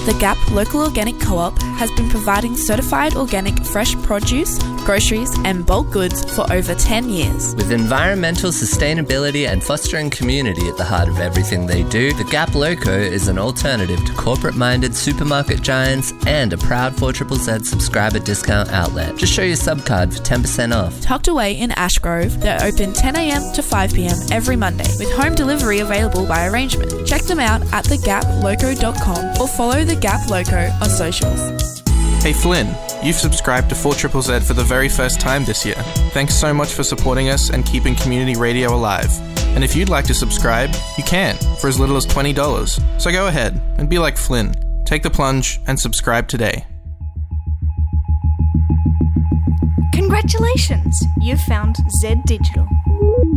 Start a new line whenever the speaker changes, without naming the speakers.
The Gap Local Organic Co-op has been providing certified organic fresh produce, groceries and bulk goods for over 10 years.
With environmental sustainability and fostering community at the heart of everything they do, The Gap Loco is an alternative to corporate-minded supermarket giants and a proud 4ZZZ subscriber discount outlet. Just show your subcard for 10% off.
Tucked away in Ashgrove, they're open 10 a.m. to 5 p.m. every Monday, with home delivery available by arrangement. Check them out at thegaploco.com or follow The Gap Loco on socials.
Hey Flynn, you've subscribed to 4ZZZ for the very first time this year. Thanks so much for supporting us and keeping community radio alive. And if you'd like to subscribe, you can, for as little as $20. So go ahead and be like Flynn. Take the plunge and subscribe today.
Congratulations! You've found Z Digital.